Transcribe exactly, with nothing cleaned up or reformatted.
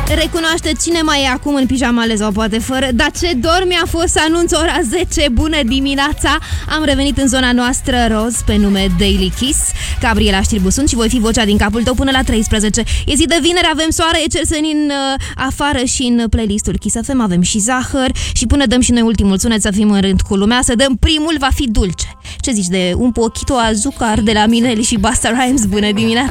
Recunoaște cine mai e acum în pijamale sau poate fără. Dar ce dor mi-a fost să anunț ora zece. Bună dimineața. Am revenit în zona noastră roz pe nume Daily Kiss. Gabriela Știrbu sunt și voi fi vocea din capul tău până la treisprezece. E zi de vineri, avem soare, e cersenin uh, afară și în playlistul Kiss F M avem și zahăr. Și până dăm și noi ultimul sunet să fim în rând cu lumea, să dăm primul, va fi dulce. Ce zici de un pochito azucar de la Mineli și Busta Rhymes? Bună dimineața.